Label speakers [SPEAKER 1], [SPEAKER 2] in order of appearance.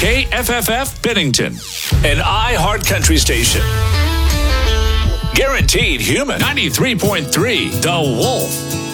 [SPEAKER 1] KFFF Bennington, an iHeart Country station. Guaranteed human. 93.3 The Wolf.